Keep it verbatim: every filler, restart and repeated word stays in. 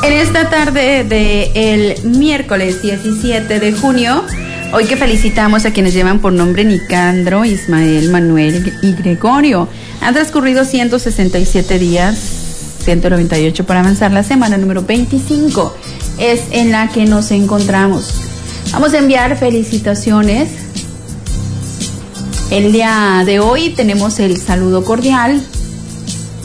En esta tarde del miércoles diecisiete de junio, hoy que felicitamos a quienes llevan por nombre Nicandro, Ismael, Manuel y Gregorio, han transcurrido ciento sesenta y siete días, ciento noventa y ocho para avanzar la semana número veinticinco, es en la que nos encontramos. Vamos a enviar felicitaciones. El día de hoy tenemos el saludo cordial